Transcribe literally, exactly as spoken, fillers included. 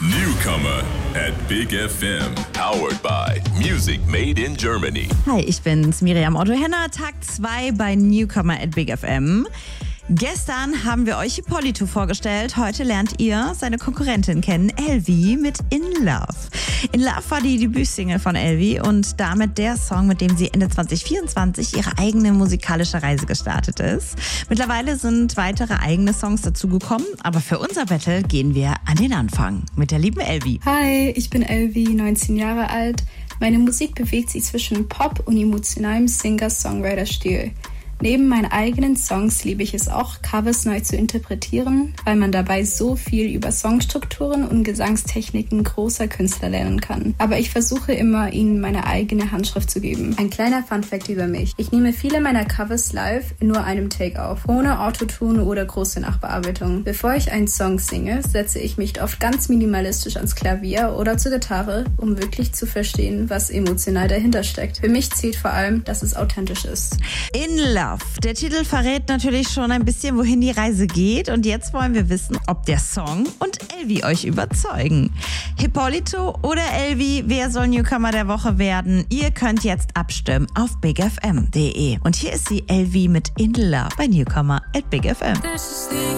Newcomer at Big F M. Powered by Music Made in Germany. Hi, ich bin's, Miriam Otto-Henner, Tag zwei bei Newcomer at Big F M. Gestern haben wir euch Hippolyto vorgestellt. Heute lernt ihr seine Konkurrentin kennen, Elvi mit In Love. In Love war die Debütsingle von Elvi und damit der Song, mit dem sie Ende zwanzig vierundzwanzig ihre eigene musikalische Reise gestartet ist. Mittlerweile sind weitere eigene Songs dazugekommen, aber für unser Battle gehen wir an den Anfang mit der lieben Elvi. Hi, ich bin Elvi, neunzehn Jahre alt. Meine Musik bewegt sich zwischen Pop und emotionalem Singer-Songwriter-Stil. Neben meinen eigenen Songs liebe ich es auch, Covers neu zu interpretieren, weil man dabei so viel über Songstrukturen und Gesangstechniken großer Künstler lernen kann. Aber ich versuche immer, ihnen meine eigene Handschrift zu geben. Ein kleiner Funfact über mich. Ich nehme viele meiner Covers live in nur einem Take auf, ohne Autotune oder große Nachbearbeitung. Bevor ich einen Song singe, setze ich mich oft ganz minimalistisch ans Klavier oder zur Gitarre, um wirklich zu verstehen, was emotional dahinter steckt. Für mich zählt vor allem, dass es authentisch ist. In Love. Der Titel verrät natürlich schon ein bisschen, wohin die Reise geht. Und jetzt wollen wir wissen, ob der Song und Elvi euch überzeugen. Hippolyto oder Elvi, wer soll Newcomer der Woche werden? Ihr könnt jetzt abstimmen auf big f m punkt d e. Und hier ist sie, Elvi mit In Love bei Newcomer at Big F M.